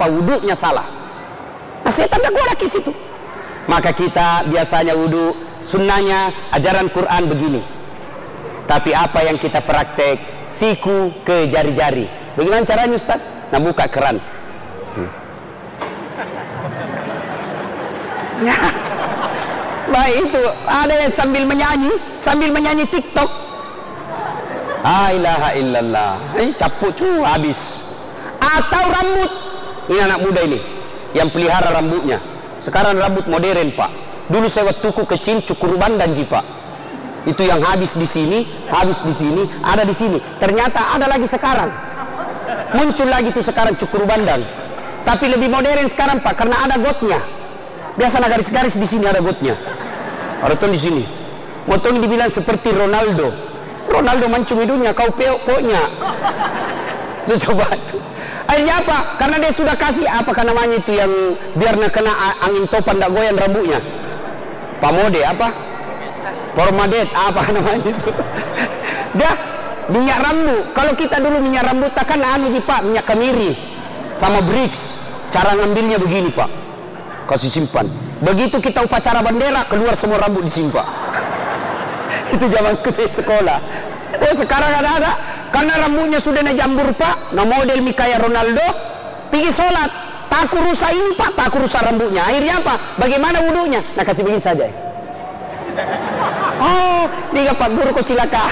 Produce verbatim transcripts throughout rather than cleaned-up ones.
apa wudhunya salah. Nah, setan tak goda ke situ. Maka kita biasanya wudhu sunnahnya ajaran Quran begini. Tapi apa yang kita praktek, siku ke jari-jari. Bagaimana caranya Ustaz? Nah, buka keran. Hmm. Ya. Baik itu, ada yang sambil menyanyi, sambil menyanyi TikTok. La ilaha illallah. Eh, capuk cu habis. Atau rambut. Ini anak muda ini yang pelihara rambutnya. Sekarang rambut modern, Pak. Dulu saya waktu kecil cukur bandan ji, Pak. Itu yang habis di sini, habis di sini, ada di sini. Ternyata ada lagi sekarang. Muncul lagi tuh sekarang cukur bandan. Tapi lebih modern sekarang, Pak, karena ada gotnya. Biasalah garis-garis di sini ada gotnya. Ada tuh di sini. Motong dibilang seperti Ronaldo. Ronaldo mancung hidungnya, kau peok-peoknya. Itu coba tuh. Akhirnya apa? Karena dia sudah kasih apa kan namanya itu yang biar kena angin topan tak goyang rambutnya. Pamode apa? Formadet apa namanya itu? Dia minyak rambut. Kalau kita dulu minyak rambut tak kan anu ji Pak, minyak kemiri sama Brix. Cara ngambilnya begini Pak. Kasih simpan. Begitu kita upacara bendera keluar semua rambut disimpan. Itu zaman ke sekolah. Oh sekarang ada-ada karena rambutnya sudah na jambur Pak, na model mikaya Ronaldo, pergi sholat, takut rusak ini Pak, takut rusak rambutnya. Akhirnya apa? Bagaimana wudhunya? Nah kasih begini saja. Oh, dia Pak Guru kok cilaka.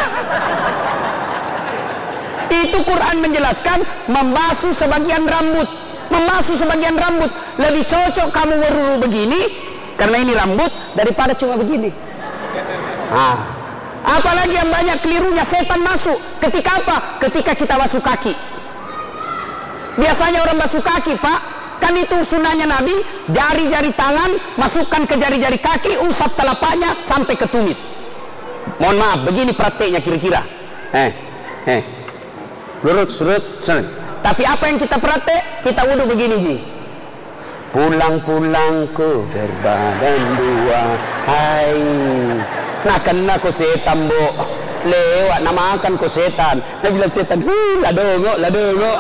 Itu Quran menjelaskan membasuh sebagian rambut, membasuh sebagian rambut lebih cocok kamu berwudu begini karena ini rambut daripada cuma begini. Ah. Apalagi yang banyak kelirunya, setan masuk ketika apa? Ketika kita basuh kaki. Biasanya orang basuh kaki Pak, kan itu sunnahnya Nabi, jari-jari tangan masukkan ke jari-jari kaki, usap telapaknya sampai ke tumit. Mohon maaf, begini prakteknya kira-kira. Eh, eh, lurut, surut, surut. Tapi apa yang kita praktek? Kita wudhu begini ji. Pulang-pulang ku berbadan dua, hai. Nah kena ko setan bo lewat namakan ko setan. Dia bilang setan, huh ladongo ladongo.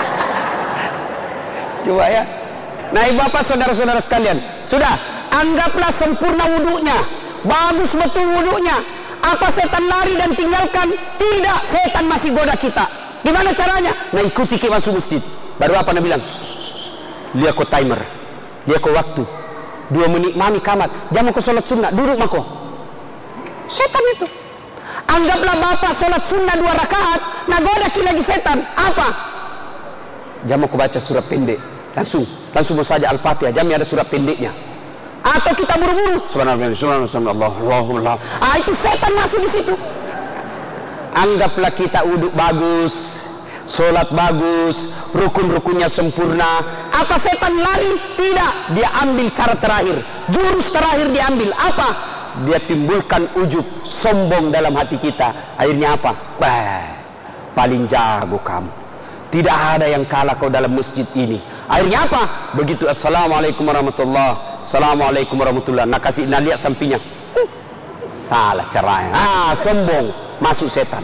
Coba ya. Nah ibu bapak saudara-saudara sekalian, sudah anggaplah sempurna wudhunya, bagus betul wudhunya. Apa setan lari dan tinggalkan? Tidak, setan masih goda kita. Gimana caranya? Nah ikuti kita masuk masjid. Baru apa Nabi bilang? Lihat ko timer, lihat ko waktu. Dua menit mami kamat, jam ko sholat sunnah, duduk mako. Setan itu. Anggaplah bapak sholat sunnah dua rakaat, nah goda ki lagi setan. Apa? Jam aku baca surat pendek, langsung, langsung saja Al-Fatihah. Jamnya ada surat pendeknya. Atau kita buru-buru. Subhanallah, subhanallah, Allahumma. Ah itu setan masuk di situ. Anggaplah kita wudhu bagus, sholat bagus, rukun-rukunnya sempurna. Apa setan lari? Tidak. Dia ambil cara terakhir, jurus terakhir diambil. Apa? Dia timbulkan ujub, sombong dalam hati kita. Akhirnya apa? Bah, paling jago kamu, tidak ada yang kalah kau dalam masjid ini. Akhirnya apa? Begitu assalamualaikum warahmatullah, assalamualaikum warahmatullah, nak kasih nak lihat sampingnya, huh, salah caranya. Ah sombong, masuk setan.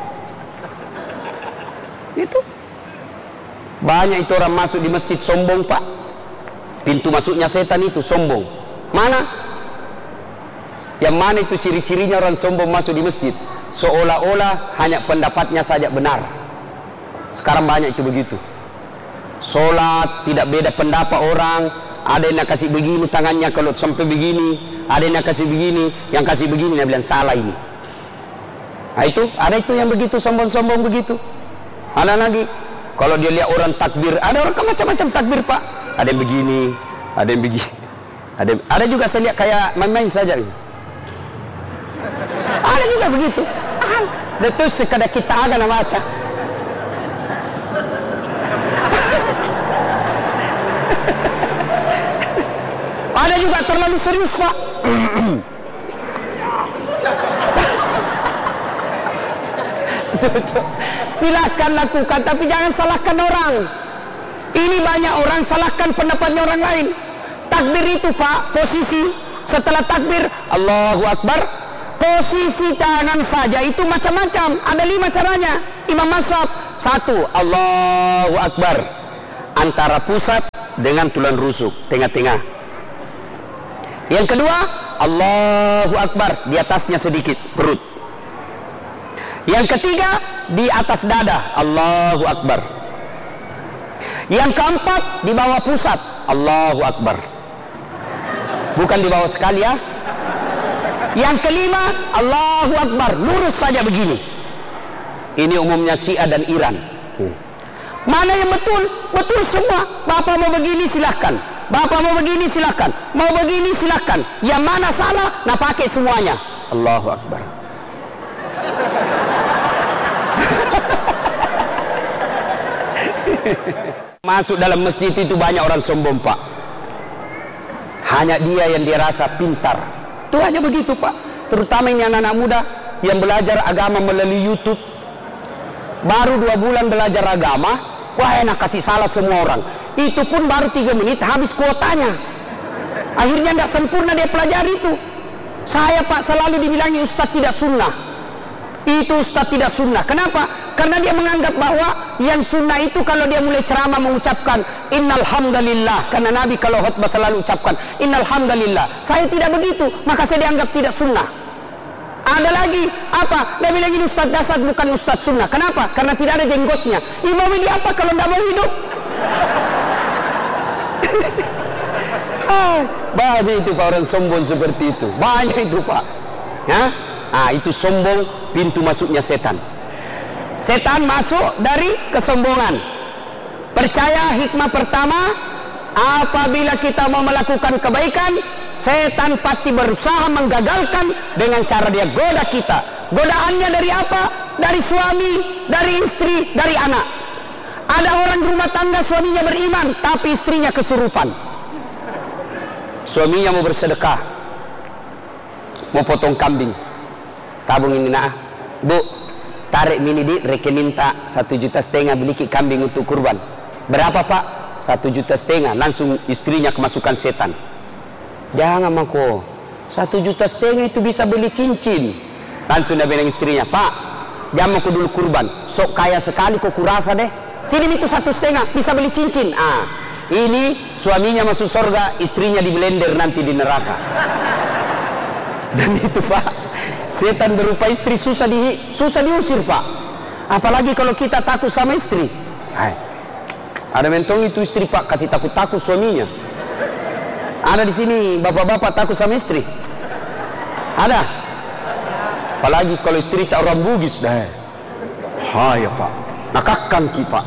Itu banyak itu orang masuk di masjid sombong Pak. Pintu masuknya setan itu sombong. Mana? Yang mana itu ciri-cirinya orang sombong masuk di masjid? Seolah-olah hanya pendapatnya saja benar. Sekarang banyak itu begitu. Sholat tidak beda pendapat orang. Ada yang nak kasih begini tangannya kalau sampai begini, ada yang nak kasih begini, yang kasih begini dia bilang salah ini. Nah itu, ada itu yang begitu sombong-sombong begitu. Ada lagi kalau dia lihat orang takbir, ada orang macam-macam takbir Pak. Ada yang begini, ada yang begini. Ada ada juga saya lihat kayak main-main saja. Ada juga begitu. Itu sekadar kita ada nama baca. Ada juga terlalu serius Pak. Silakan lakukan, tapi jangan salahkan orang. Ini banyak orang salahkan pendapatnya orang lain. Takbir itu Pak, posisi setelah takbir Allahu Akbar, posisi tangan saja itu macam-macam. Ada lima caranya. Imam Mazhab, satu Allahu Akbar, antara pusat dengan tulang rusuk tengah-tengah. Yang kedua, Allahu Akbar, di atasnya sedikit perut. Yang ketiga, di atas dada, Allahu Akbar. Yang keempat, di bawah pusat, Allahu Akbar. Bukan di bawah sekali ya. Yang kelima, Allahu Akbar, lurus saja begini. Ini umumnya Syiah dan Iran. hmm. Mana yang betul? Betul semua. Bapak mau begini silahkan, Bapak mau begini silahkan, mau begini silahkan. Yang mana salah, nah pakai semuanya. Allahu Akbar. Masuk dalam masjid itu banyak orang sombong, Pak. Hanya dia yang dia rasa pintar. Itu hanya begitu, Pak. Terutama ini anak-anak muda yang belajar agama melalui YouTube. Baru dua bulan belajar agama, wah enak kasih salah semua orang. Itu pun baru tiga menit habis kuotanya. Akhirnya tidak sempurna dia pelajari itu. Saya, Pak, selalu dibilangi Ustaz tidak sunnah. Itu Ustaz tidak sunnah. Kenapa? Karena dia menganggap bahwa yang sunnah itu kalau dia mulai ceramah mengucapkan innal hamdalillah. Karena Nabi kalau khutbah selalu ucapkan innal hamdalillah. Saya tidak begitu, maka saya dianggap tidak sunnah. Ada lagi apa? Dia bilang ini Ustaz Dasar bukan Ustaz sunnah. Kenapa? Karena tidak ada jenggotnya. Imam ini apa kalau tidak mau hidup? Ah, banyak itu Pak orang sombong seperti itu. Banyak itu Pak. Ya? Ah, itu sombong, pintu masuknya setan. Setan masuk dari kesombongan. Percaya hikmah pertama, apabila kita mau melakukan kebaikan, setan pasti berusaha menggagalkan dengan cara dia goda kita. Godaannya dari apa? Dari suami, dari istri, dari anak. Ada orang rumah tangga suaminya beriman, tapi istrinya kesurupan. Suaminya mau bersedekah, mau potong kambing. Tabung ini nak, Bu, tarik mini di rekening tak satu juta setengah beli kambing untuk kurban. Berapa Pak? Satu juta setengah. Langsung istrinya kemasukan setan. Jangan mako, satu juta setengah itu bisa beli cincin. Langsung dia bilang istrinya, Pak, jangan aku dulu kurban. Sok kaya sekali kok kurasa deh. Sini itu satu setengah bisa beli cincin. Ah, ini suaminya masuk surga, istrinya di blender nanti di neraka. Dan itu Pak, setan berupa istri susah di susah diusir Pak. Apalagi kalau kita takut sama istri. Hai, ada mentong itu istri Pak kasih takut-takut suaminya. Ada di sini bapak-bapak takut sama istri? Ada? Apalagi kalau istri tak orang Bugis dah. Hai ya Pak, nakakkan ki Pak.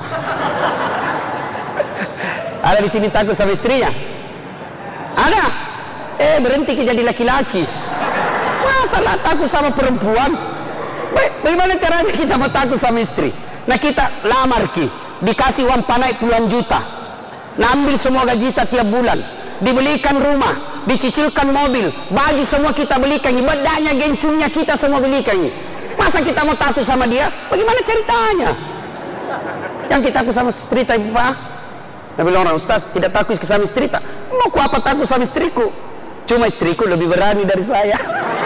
Ada di sini takut sama istrinya? Ada? Eh berhenti jadi laki-laki. Masalah takut sama perempuan. Baik, bagaimana caranya kita mau takut sama istri? Nah kita lamar ki, dikasih uang panai puluhan juta, nah, ambil semua gaji kita tiap bulan, dibelikan rumah, dicicilkan mobil, baju semua kita belikan, bedanya gencungnya kita semua belikan. Masa kita mau takut sama dia? Bagaimana ceritanya? Yang kita takut sama istri tak Pak? Nah bilang orang Ustaz tidak takut sama istri tak? Mau ku apa takut sama istriku? Cuma istriku lebih berani dari saya.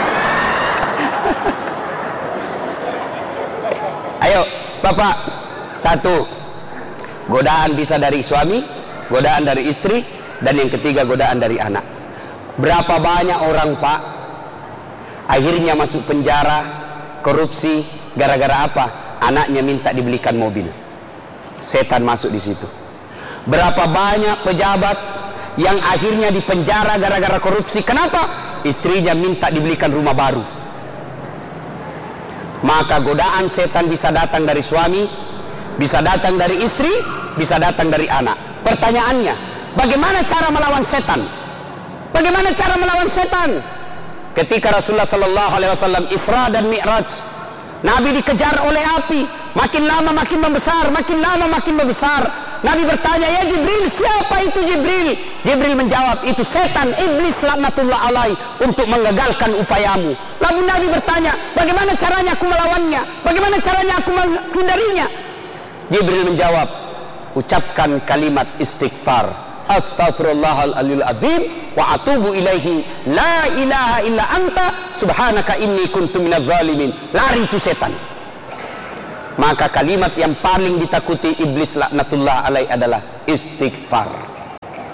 Ayo Bapak, satu, godaan bisa dari suami, godaan dari istri, dan yang ketiga godaan dari anak. Berapa banyak orang Pak akhirnya masuk penjara, korupsi, gara-gara apa? Anaknya minta dibelikan mobil. Setan masuk di situ. Berapa banyak pejabat yang akhirnya dipenjara gara-gara korupsi. Kenapa? Istrinya minta dibelikan rumah baru. Maka godaan setan bisa datang dari suami, bisa datang dari istri, bisa datang dari anak. Pertanyaannya, bagaimana cara melawan setan? Bagaimana cara melawan setan? Ketika Rasulullah Sallallahu Alaihi Wasallam Isra dan Mi'raj, Nabi dikejar oleh api, makin lama makin membesar, makin lama makin membesar. Nabi bertanya, ya Jibril, siapa itu Jibril? Jibril menjawab, itu setan, iblis laknatullah alaih, untuk menggagalkan upayamu. Lalu Nabi bertanya, bagaimana caranya aku melawannya? Bagaimana caranya aku menghindarinya? Jibril menjawab, ucapkan kalimat istighfar, astaghfirullahaladzim azim wa atubu ilaihi la ilaha illa anta subhanaka inni kuntu minadz zalimin. Lari itu setan. Maka kalimat yang paling ditakuti iblis laknatullah alaih adalah istighfar.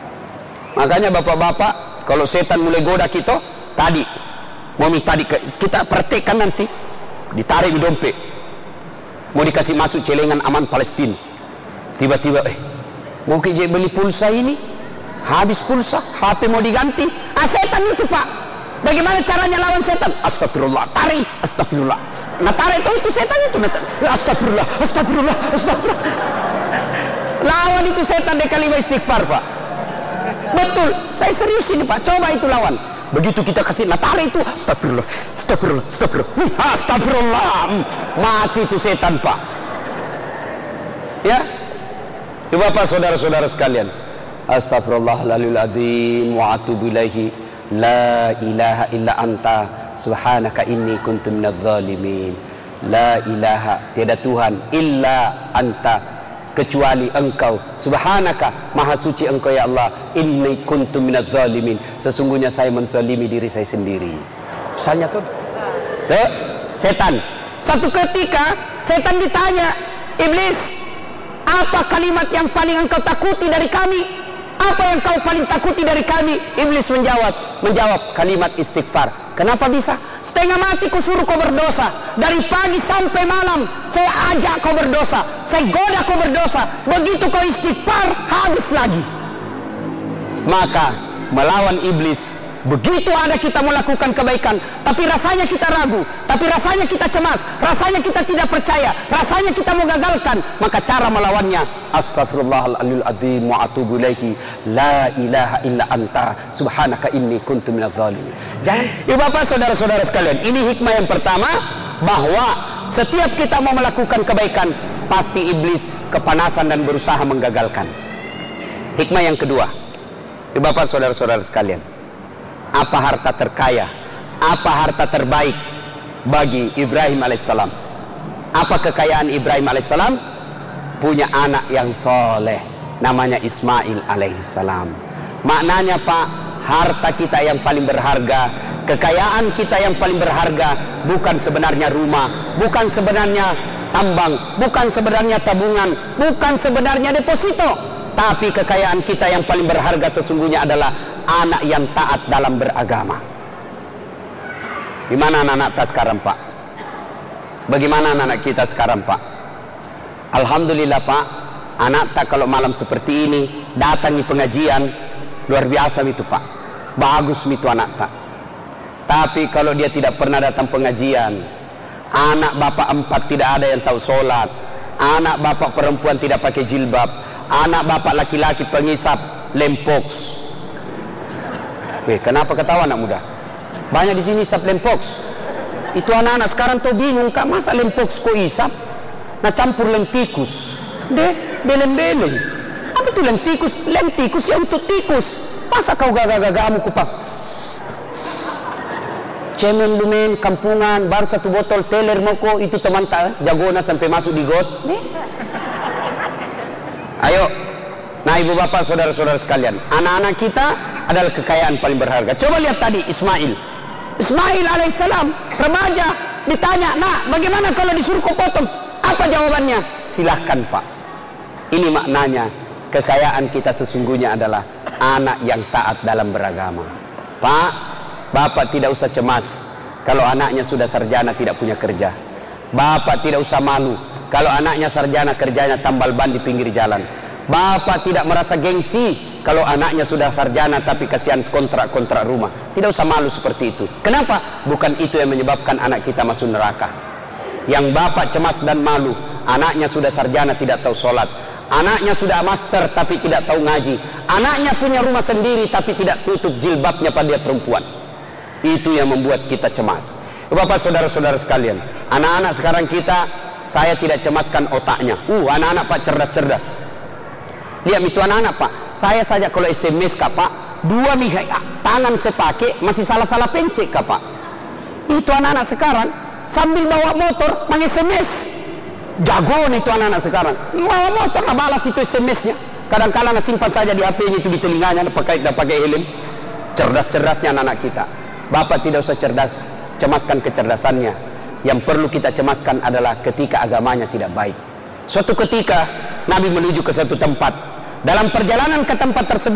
Makanya bapak-bapak, kalau setan mulai goda kita, tadi, mami tadi kita praktekkan nanti, ditarik di dompet, mau dikasih masuk celengan aman Palestina. Tiba-tiba, eh, mau kerja beli pulsa ini, habis pulsa, H P mau diganti. Ah, setan itu pak. Bagaimana caranya lawan setan? Astagfirullah, tarik, astagfirullah. Nah tarik itu, itu setan itu. Astagfirullah, astagfirullah, astagfirullah. Lawan itu setan dengan kalimat istighfar pak. Betul, saya serius ini pak. Coba itu lawan. Begitu kita kasih natari itu, astagfirullah, astagfirullah, astagfirullah, astagfirullah, mati itu setan pak. Ya, coba pak saudara-saudara sekalian. Astagfirullahaladzim azim wa atubu ilaihi, la ilaha illa anta, subhanaka inni kuntu minadz zalimin. La ilaha, tiada Tuhan illa anta, kecuali engkau, subhanaka, maha suci engkau ya Allah, inni kuntu minadz zalimin, sesungguhnya saya menzalimi diri saya sendiri. Misalnya tuh, tuh setan. Satu ketika setan ditanya, iblis, apa kalimat yang paling engkau takuti dari kami? Apa yang kau paling takuti dari kami? Iblis menjawab, menjawab kalimat istighfar. Kenapa bisa? Setengah mati ku suruh kau berdosa. Dari pagi sampai malam saya ajak kau berdosa, saya goda kau berdosa. Begitu kau istighfar, habis lagi. Maka melawan iblis, begitu ada kita melakukan kebaikan, tapi rasanya kita ragu, tapi rasanya kita cemas, rasanya kita tidak percaya, rasanya kita mau gagalkan, maka cara melawannya, astagfirullahaladzim azim wa atubu ilaihi, la ilaha illa anta, subhanaka inni kuntu minadz zalimin. Jangan, ya bapak saudara-saudara sekalian, ini hikmah yang pertama, bahwa setiap kita mau melakukan kebaikan, pasti iblis kepanasan dan berusaha menggagalkan. Hikmah yang kedua, ya bapak saudara-saudara sekalian, apa harta terkaya, apa harta terbaik bagi Ibrahim alaihissalam? Apa kekayaan Ibrahim alaihissalam? Punya anak yang soleh, namanya Ismail alaihissalam. Maknanya pak, harta kita yang paling berharga, kekayaan kita yang paling berharga, bukan sebenarnya rumah, bukan sebenarnya tambang, bukan sebenarnya tabungan, bukan sebenarnya deposito, tapi kekayaan kita yang paling berharga sesungguhnya adalah anak yang taat dalam beragama. Gimana anak-anak kita sekarang pak? Bagaimana anak-anak kita sekarang pak? Alhamdulillah pak, anak tak kalau malam seperti ini datangi pengajian, luar biasa itu pak, bagus itu anak tak. Tapi kalau dia tidak pernah datang pengajian, anak bapak empat tidak ada yang tahu sholat, anak bapak perempuan tidak pakai jilbab, anak bapak laki-laki pengisap lempoks. Weh, kenapa ketawa anak muda? Banyak di sini isap lempoks. Itu anak-anak sekarang tuh bingung, kak, masa lempoks kok isap? Nah campur lentikus, deh, beleng-beleng. Apa itu lentikus? Lentikus ya untuk tikus. Masa kau gagah-gagamu kupak? Cemen lumen kampungan, baru satu botol teler moko, itu teman tak jagona sampai masuk di got. Deh. Ayo, nah ibu bapak saudara-saudara sekalian, anak-anak kita adalah kekayaan paling berharga. Coba lihat tadi Ismail, Ismail alaihissalam remaja, ditanya, nak bagaimana kalau disuruh kau potong? Apa jawabannya? Silahkan pak. Ini maknanya, kekayaan kita sesungguhnya adalah anak yang taat dalam beragama. Pak, bapak tidak usah cemas kalau anaknya sudah sarjana tidak punya kerja. Bapak tidak usah malu kalau anaknya sarjana kerjanya tambal ban di pinggir jalan. Bapak tidak merasa gengsi kalau anaknya sudah sarjana tapi kasihan kontrak-kontrak rumah. Tidak usah malu seperti itu. Kenapa? Bukan itu yang menyebabkan anak kita masuk neraka. Yang bapak cemas dan malu, anaknya sudah sarjana tidak tahu sholat, anaknya sudah master tapi tidak tahu ngaji, anaknya punya rumah sendiri tapi tidak tutup jilbabnya pada dia perempuan. Itu yang membuat kita cemas. Bapak saudara-saudara sekalian, anak-anak sekarang kita, saya tidak cemaskan otaknya. Uh, anak-anak pak cerdas-cerdas. Lihat itu anak-anak pak, saya saja kalau S M S kak pak, dua mihai tangan saya pakai masih salah-salah pencet kak pak. Itu anak-anak sekarang sambil bawa motor meng S M S. Jago nih itu anak-anak sekarang, bawa motor nah balas itu S M S-nya. Kadang-kadang simpan saja di H P-nya itu di telinganya, pakai pakai helm. Cerdas-cerdasnya anak-anak kita. Bapak tidak usah cerdas, cemaskan kecerdasannya. Yang perlu kita cemaskan adalah ketika agamanya tidak baik. Suatu ketika Nabi menuju ke satu tempat. Dalam perjalanan ke tempat tersebut,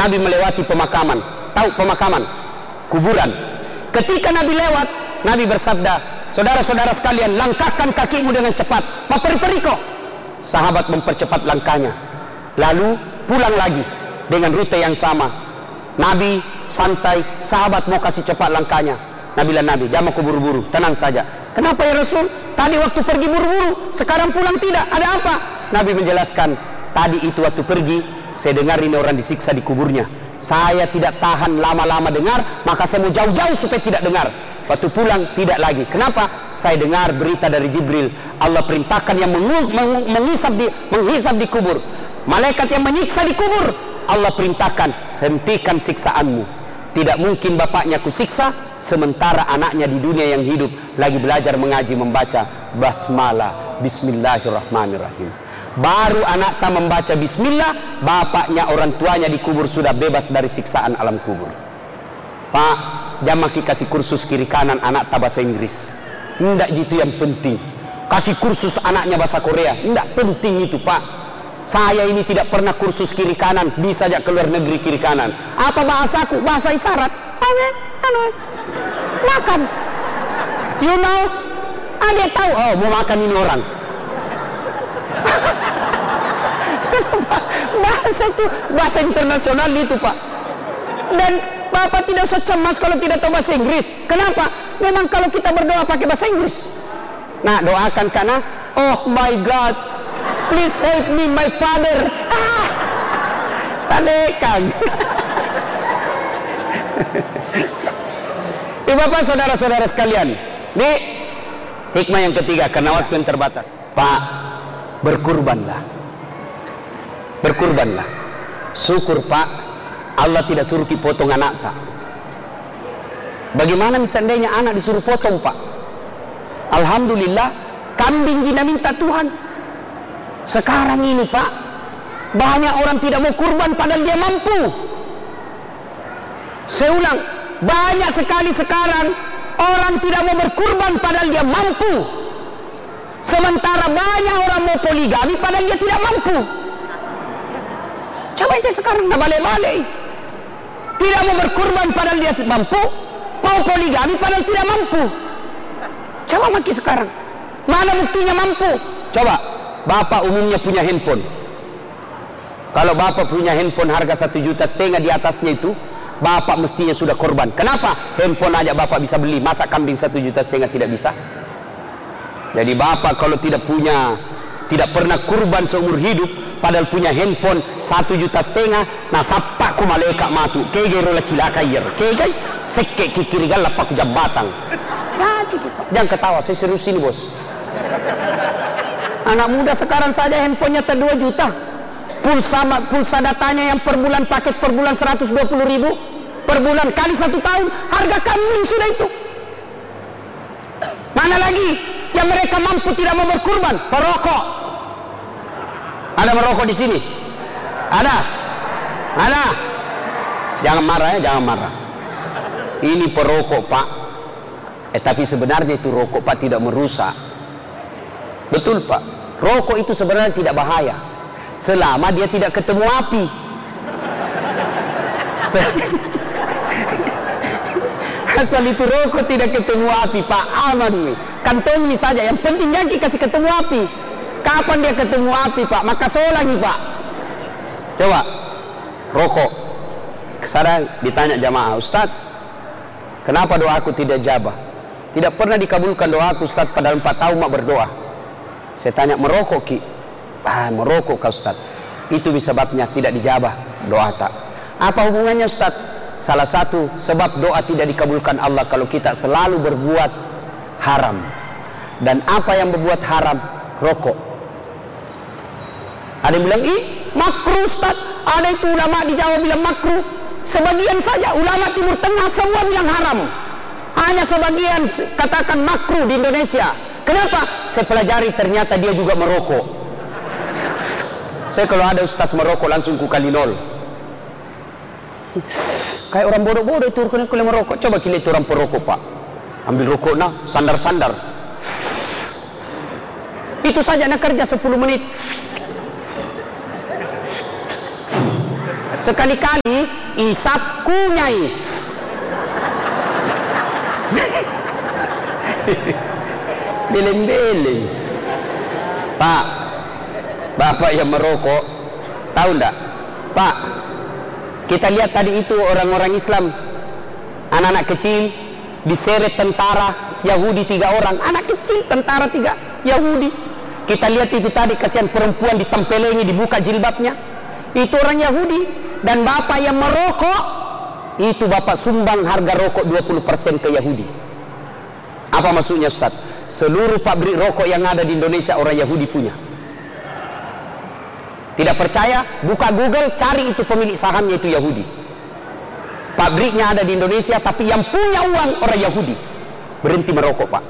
Nabi melewati pemakaman. Tahu pemakaman? Kuburan. Ketika Nabi lewat, Nabi bersabda, saudara-saudara sekalian, langkahkan kakimu dengan cepat. Maperi-peri kok. Sahabat mempercepat langkahnya. Lalu pulang lagi dengan rute yang sama. Nabi santai, sahabat mau kasih cepat langkahnya. Nabi bilang, Nabi, jangan aku buru-buru, tenang saja. Kenapa ya Rasul? Tadi waktu pergi buru-buru, sekarang pulang tidak. Ada apa? Nabi menjelaskan, tadi itu waktu pergi, saya dengar ini orang disiksa di kuburnya. Saya tidak tahan lama-lama dengar, maka saya mau jauh-jauh supaya tidak dengar. Waktu pulang tidak lagi. Kenapa? Saya dengar berita dari Jibril, Allah perintahkan yang mengu- meng- menghisap di menghisap di kubur. Malaikat yang menyiksa di kubur, Allah perintahkan, hentikan siksaanmu. Tidak mungkin bapaknya kusiksa sementara anaknya di dunia yang hidup lagi belajar mengaji membaca basmalah, bismillahirrahmanirrahim. Baru anak tak membaca bismillah, bapaknya orang tuanya di kubur sudah bebas dari siksaan alam kubur. Pak, jangan kasih kursus kiri kanan anak tak bahasa Inggris. Tidak gitu yang penting. Kasih kursus anaknya bahasa Korea. Tidak penting itu, Pak. Saya ini tidak pernah kursus kiri kanan, bisa aja keluar negeri kiri kanan. Apa bahasaku? Bahasa isyarat. Makan. You know? Ada tahu? Oh, mau makan ini orang. Bahasa itu bahasa internasional itu, Pak. Dan Bapak tidak usah cemas kalau tidak tahu bahasa Inggris. Kenapa? Memang kalau kita berdoa pakai bahasa Inggris. Nah, doakan karena oh my God, please help me my father. Ah, talekan. Ibu bapak saudara-saudara sekalian, ini hikmah yang ketiga karena waktu yang terbatas. Pak, berkurbanlah. Berkurbanlah. Syukur Pak, Allah tidak suruh dipotong anak tak. Bagaimana misalnya anak disuruh potong Pak? Alhamdulillah, kambing Gina minta Tuhan. Sekarang ini Pak, banyak orang tidak mau kurban padahal dia mampu. Saya ulang, banyak sekali sekarang orang tidak mau berkurban padahal dia mampu. Sementara banyak orang mau poligami padahal dia tidak mampu. Coba itu sekarang nak balik-balik. Tidak mau berkurban padahal dia mampu, mau poligami padahal tidak mampu. Coba maki sekarang, mana buktinya mampu? Coba, bapak umumnya punya handphone. Kalau bapak punya handphone harga satu juta setengah di atasnya itu, bapak mestinya sudah korban. Kenapa? Handphone aja bapak bisa beli, masa kambing satu juta setengah tidak bisa? Jadi bapak kalau tidak punya, tidak pernah kurban seumur hidup, padahal punya handphone satu juta setengah, nah sapa ku malaikat matu, kege rola cilaka yer, kege sekke kikirigal lapak ku jabatan. Jangan ketawa, saya serius ini bos. Anak muda sekarang saja handphonenya ter dua juta, pulsa pulsa datanya yang per bulan paket per bulan seratus dua puluh ribu per bulan kali satu tahun, harga kambing sudah itu. Mana lagi yang mereka mampu tidak mau berkurban? Perokok. Ada merokok di sini? Ada? Ada? Jangan marah ya, jangan marah. Ini perokok Pak. Eh tapi sebenarnya itu rokok Pak tidak merusak. Betul Pak. Rokok itu sebenarnya tidak bahaya selama dia tidak ketemu api. Asal itu rokok tidak ketemu api Pak, aman nih. Kantongi saja, yang penting jangan kasih ketemu api. Kapan dia ketemu api Pak? Maka soal lagi Pak. Coba rokok. Sekarang ditanya jamaah, Ustaz, kenapa doaku tidak jabah? Tidak pernah dikabulkan doaku Ustaz, padahal empat tahun mak berdoa. Saya tanya, merokok Ki? Ah, merokok kau Ustaz. Itu sebabnya tidak dijabah doa tak. Apa hubungannya Ustaz? Salah satu sebab doa tidak dikabulkan Allah kalau kita selalu berbuat haram. Dan apa yang berbuat haram? Rokok. Ada yang bilang, ih makruh Ustaz. Ada itu ulama di Jawa bilang makruh. Sebagian saja ulama Timur Tengah semua bilang haram. Hanya sebagian katakan makruh di Indonesia. Kenapa? Saya pelajari ternyata dia juga merokok. Saya kalau ada ustaz merokok langsung ku kali nol. Kayak orang bodoh-bodoh itu kalau merokok. Coba kita itu orang perokok Pak. Ambil rokok nah, sandar-sandar. Itu saja nak kerja sepuluh menit. Sekali-kali isap kunyai. Beleng-beleng. Pak, bapak yang merokok, tahu enggak? Pak, kita lihat tadi itu orang-orang Islam, anak-anak kecil diseret tentara Yahudi tiga orang, anak kecil tentara tiga Yahudi. Kita lihat itu tadi, kasihan perempuan ditempelengi, dibuka jilbabnya, itu orang Yahudi. Dan bapak yang merokok itu bapak sumbang harga rokok dua puluh persen ke Yahudi. Apa maksudnya Ustaz? Seluruh pabrik rokok yang ada di Indonesia orang Yahudi punya. Tidak percaya? Buka Google, cari itu pemilik sahamnya itu Yahudi. Pabriknya ada di Indonesia, tapi yang punya uang orang Yahudi. Berhenti merokok, Pak.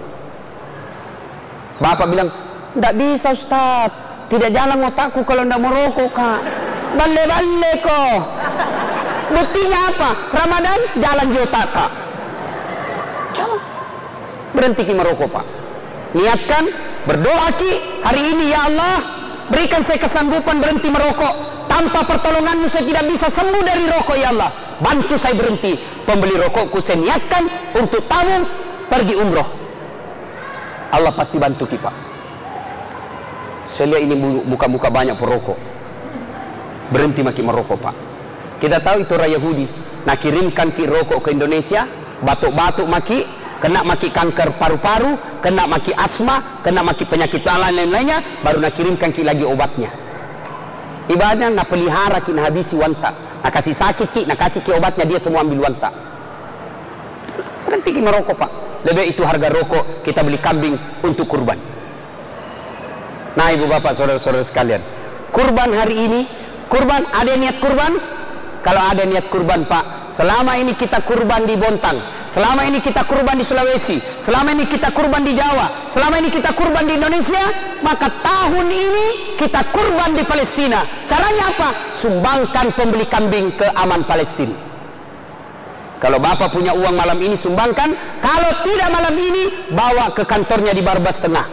Bapak bilang, tidak bisa Ustaz, tidak jalan otakku kalau tidak merokok, Kak. Balle-balle kok. Buktinya apa? Ramadan jalan di otak, Kak. Jangan. Berhenti ki merokok, Pak. Niatkan, berdoa ki hari ini, ya Allah, berikan saya kesanggupan berhenti merokok. Tanpa pertolonganmu saya tidak bisa sembuh dari rokok, ya Allah. Bantu saya berhenti. Pembeli rokokku saya niatkan untuk tabung pergi umroh. Allah pasti bantu kita. Saya lihat ini buka-buka banyak perokok. Berhenti makin merokok, Pak. Kita tahu itu orang Yahudi. Nah, kirimkan ki rokok ke Indonesia, batuk-batuk maki, kena maki kanker paru-paru, kena maki asma, kena maki penyakit lain-lainnya, baru nak kirimkan ki lagi obatnya. Ibaratnya nak pelihara ki nak habisi wanta, nak kasih sakit ki, nak kasih ki obatnya, dia semua ambil wanta. Berhenti ki merokok, Pak. Lebih itu harga rokok kita beli kambing untuk kurban. Nah, ibu bapak saudara-saudara sekalian, kurban hari ini, kurban, ada niat kurban? Kalau ada niat kurban, Pak, selama ini kita kurban di Bontang, selama ini kita kurban di Sulawesi, selama ini kita kurban di Jawa, selama ini kita kurban di Indonesia, maka tahun ini kita kurban di Palestina. Caranya apa? Sumbangkan pembeli kambing ke Aman Palestina. Kalau bapak punya uang malam ini, sumbangkan. Kalau tidak malam ini, bawa ke kantornya di Barbas Tengah.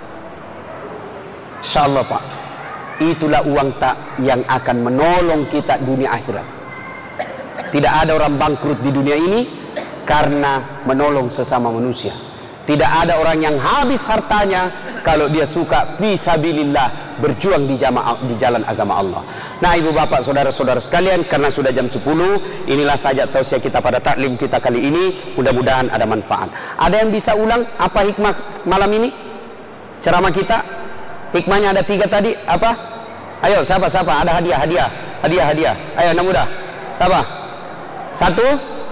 Insyaallah, Pak. Itulah uang tak yang akan menolong kita dunia akhirat. Tidak ada orang bangkrut di dunia ini karena menolong sesama manusia. Tidak ada orang yang habis hartanya kalau dia suka fisabilillah, berjuang di jamaah, di jalan agama Allah. Nah, ibu bapak saudara-saudara sekalian, karena sudah jam sepuluh, inilah saja tausiah kita pada taklim kita kali ini. Mudah-mudahan ada manfaat. Ada yang bisa ulang apa hikmah malam ini? Ceramah kita, hikmahnya ada tiga tadi. Apa? Ayo, siapa siapa? Ada hadiah, hadiah, hadiah, hadiah. Ayo, anak muda. Siapa? Satu?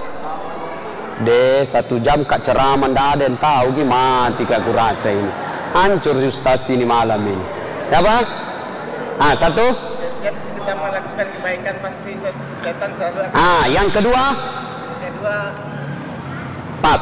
Deh, satu jam kak ceramah, ndak ada yang tahu gimana kak aku rasa ini. Hancur Ustaz ini malam ini. Siapa? Ah, satu? Setiap kita melakukan kebaikan pasti setan selalu akan. Ah, yang kedua? Kedua, pas.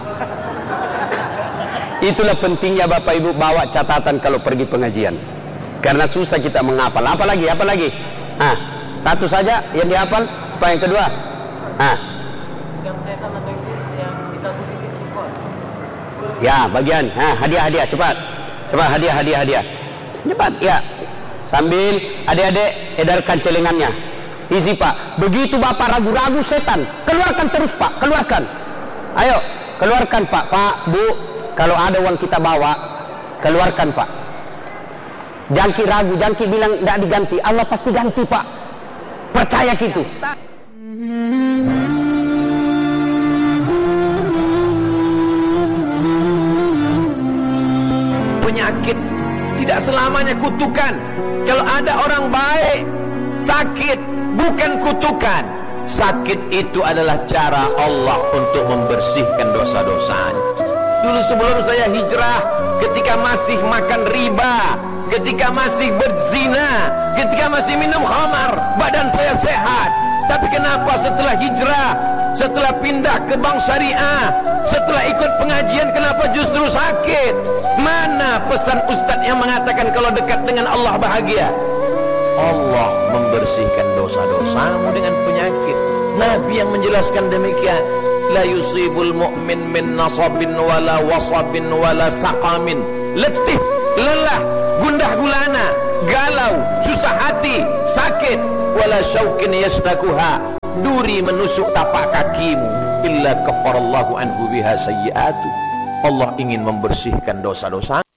Itulah pentingnya Bapak Ibu bawa catatan kalau pergi pengajian. Karena susah kita menghafal. Apa lagi? Apa lagi? Ah, satu saja yang dihafal. Apa yang kedua? Ah. sikap setan atau iblis yang ditakuti istighfar. Ya, bagian. Ah, hadiah-hadiah cepat. Cepat hadiah-hadiah hadiah. Cepat, ya. Sambil adik-adik edarkan celengannya. Isi, Pak. Begitu Bapak ragu-ragu setan, keluarkan terus, Pak. Keluarkan. Ayo, keluarkan, Pak. Pak, Bu, kalau ada uang kita bawa, keluarkan, Pak. Jangki ragu, jangki bilang tidak diganti, Allah pasti ganti, Pak. Percaya gitu. Penyakit tidak selamanya kutukan. Kalau ada orang baik sakit, bukan kutukan. Sakit itu adalah cara Allah untuk membersihkan dosa-dosanya. Dulu sebelum saya hijrah, ketika masih makan riba, ketika masih berzina, ketika masih minum khamar, badan saya sehat. Tapi kenapa setelah hijrah, setelah pindah ke bank syariah, setelah ikut pengajian, kenapa justru sakit? Mana pesan Ustadz yang mengatakan kalau dekat dengan Allah bahagia? Allah membersihkan dosa-dosamu dengan penyakit. Nabi yang menjelaskan demikian. La yusibul mu'min min nasabin wala wasabin wala saqamin. Letih, lelah, gundah gulana, galau, susah hati, sakit, wala syaukin yasdakuha, duri menusuk tapak kakimu, illa kafarallahu anhu biha sayyi'atu. Allah ingin membersihkan dosa-dosa